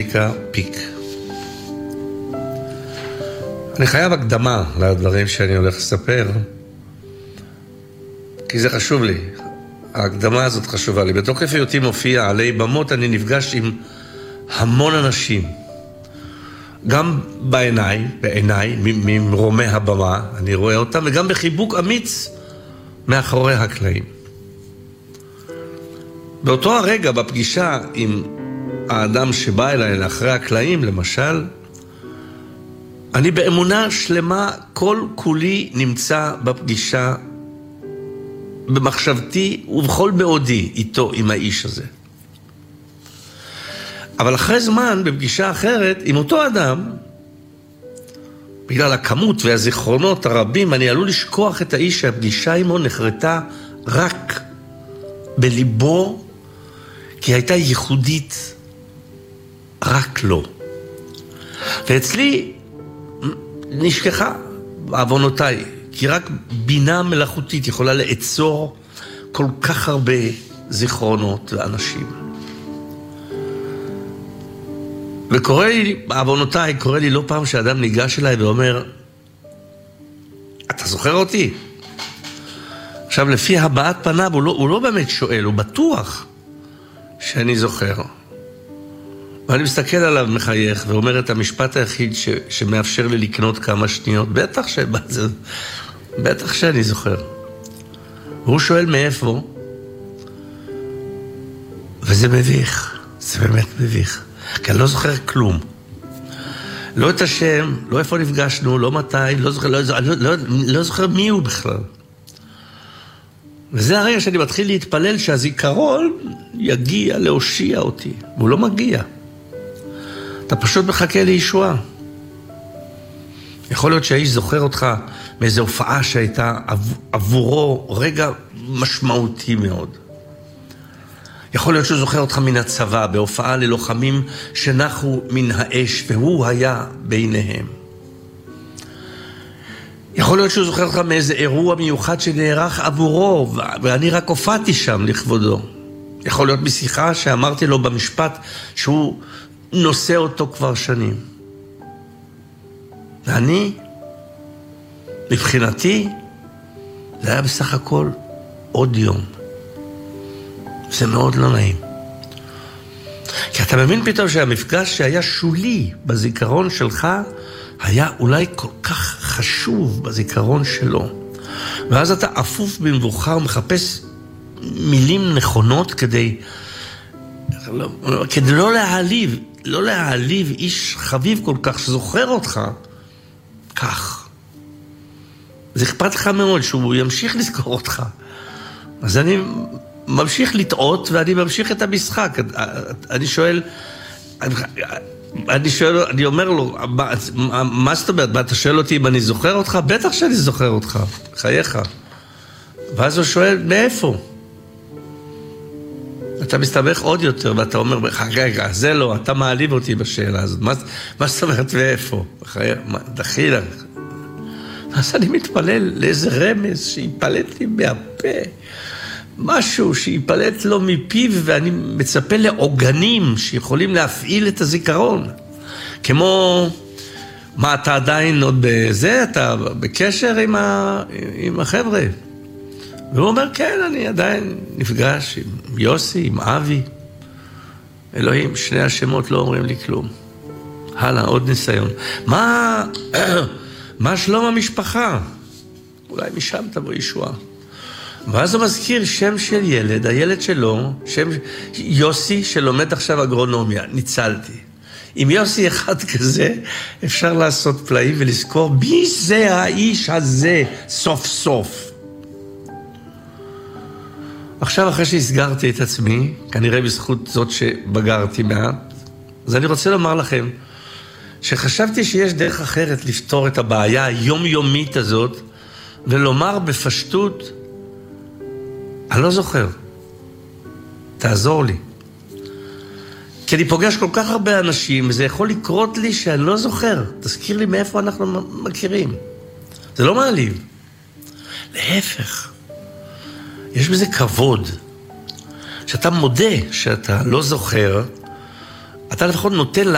צביקה פיק. אני חייב הקדמה לדברים שאני הולך לספר, כי זה חשוב לי. ההקדמה הזאת חשובה לי. בתוקף היותי מופיע עלי במות, אני נפגש עם המון אנשים. גם בעיניי, ממרומי הבמה, אני רואה אותם, וגם בחיבוק אמיץ מאחורי הקלעים. באותו הרגע, בפגישה עם האדם שבא אליי לאחרי הקלעים, למשל, אני באמונה שלמה, כל כולי נמצא בפגישה, במחשבתי ובכל מאודי איתו, עם האיש הזה. אבל אחרי זמן, בפגישה אחרת, עם אותו אדם, בגלל הכמות והזיכרונות הרבים, אני עלול לשכוח את האיש שהפגישה עמו נחרטה רק בליבו, כי הייתה ייחודית רק לו. ואצלי נשכחה בעוונותיי, כי רק בינה מלאכותית יכולה לעצור כל כך הרבה זיכרונות לאנשים. וקורא לי, בעוונותיי, קורא לי לא פעם שאדם ניגש אליי ואומר, אתה זוכר אותי? עכשיו, לפי הבעת פניו, הוא לא באמת שואל, הוא בטוח שאני זוכר. ואני מסתכל עליו מחייך ואומר את המשפט היחיד שמאפשר לי לקנות כמה שניות. בטח שאני זוכר. והוא שואל מאיפה, וזה מביך, זה באמת מביך. כי אני לא זוכר כלום. לא את השם, לא איפה נפגשנו, לא מתי, לא זוכר מי הוא בכלל. וזה הרגע שאני מתחיל להתפלל שהזיכרון יגיע להושיע אותי. והוא לא מגיע. אתה פשוט מחכה לישועה. יכול להיות שהאיש זוכר אותך מאיזו הופעה שהייתה עבורו רגע משמעותי מאוד. יכול להיות שהוא זוכר אותך מן הצבא, בהופעה ללוחמים שנחו מן האש, והוא היה ביניהם. יכול להיות שהוא זוכר אותך מאיזה אירוע מיוחד שנערך עבורו, ואני רק הופעתי שם לכבודו. יכול להיות משיחה שאמרתי לו במשפט שהוא נושא אותו כבר שנים. ואני, מבחינתי, זה היה בסך הכל עוד יום. זה מאוד לא נעים. כי אתה מבין פתאום שהמפגש שהיה שולי בזיכרון שלך, היה אולי כל כך חשוב בזיכרון שלו. ואז אתה אפוף במבוכה ומחפש מילים נכונות כדי לא להעליב איש חביב כל כך שזוכר אותך כך. זה אכפת לך מאוד שהוא ימשיך לזכור אותך. אז אני ממשיך לטעות ואני ממשיך את המשחק. אני אומר לו, מה זאת אומרת? אתה שואל אותי אם אני זוכר אותך? בטח שאני זוכר אותך, חייך. ואז הוא שואל, מאיפה? אתה מסתבך עוד יותר, ואתה אומר, רגע, זה לא, אתה מעליב אותי בשאלה הזאת. מה זאת אומרת ואיפה? דחילה. אז אני מתפלל לאיזה רמז שיפלט לי מהפה. משהו שיפלט לו מפיו, ואני מצפה לעוגנים שיכולים להפעיל את הזיכרון. כמו, מה אתה עדיין עוד בזה? אתה בקשר עם החבר'ה? והוא אומר, כן, אני עדיין נפגש עם יוסי, עם אבי. אלוהים, שני השמות לא אומרים לי כלום. הלאה, עוד ניסיון. מה שלום המשפחה? אולי משם תבוא ישועה. ואז הוא מזכיר שם של ילד, הילד שלו, שם יוסי שלומד עכשיו אגרונומיה, ניצלתי. עם יוסי אחד כזה אפשר לעשות פלאים ולזכור מי זה האיש הזה סוף סוף. עכשיו אחרי שהסגרתי את עצמי, כנראה בזכות זאת שבגרתי מעט, אז אני רוצה לומר לכם שחשבתי שיש דרך אחרת לפתור את הבעיה היומיומית הזאת, ולומר בפשטות, אני לא זוכר, תעזור לי. כי אני פוגש כל כך הרבה אנשים, וזה יכול לקרות לי שאני לא זוכר. תזכיר לי מאיפה אנחנו מכירים. זה לא מעליב. להפך. יש בזה כבוד. שאתה מודה שאתה לא זוכר, אתה לפחות נותן